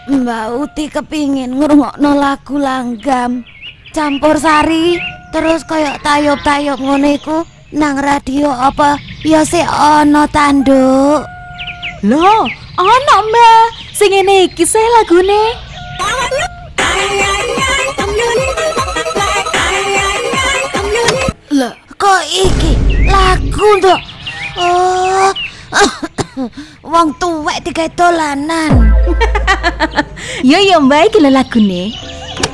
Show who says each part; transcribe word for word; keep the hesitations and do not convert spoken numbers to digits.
Speaker 1: Mbak Uti kepingin ngrungokno lagu langgam campursari terus kayak tayub-tayub ngono iku nang radio apa ya sik ana tanduk.
Speaker 2: Loh, ana Mbak. Sing ngene iki sih lagune.
Speaker 1: Lah, kok iki lagu nduk. Oh. Wong tuwek digawe dolanan.
Speaker 2: Yo yo Mbak iki lho lagune.